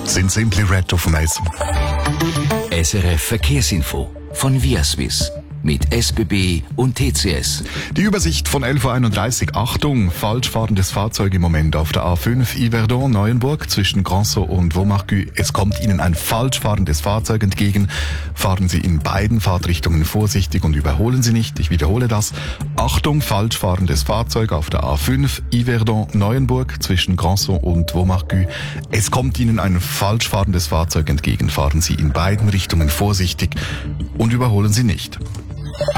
sind Simply Red auf dem Eis. SRF Verkehrsinfo von Viaswiss mit SBB und TCS. Die Übersicht von 11.31 Uhr. Achtung, falsch fahrendes Fahrzeug im Moment auf der A5 Yverdon-Neuenburg zwischen Grandsault und Vaumarcus. Es kommt Ihnen ein falsch fahrendes Fahrzeug entgegen. Fahren Sie in beiden Fahrtrichtungen vorsichtig und überholen Sie nicht. Ich wiederhole das. Achtung, falsch fahrendes Fahrzeug auf der A5 Yverdon-Neuenburg zwischen Grandsault und Vaumarcus. Es kommt Ihnen ein falsch fahrendes Fahrzeug entgegen. Fahren Sie in beiden Richtungen vorsichtig und überholen Sie nicht.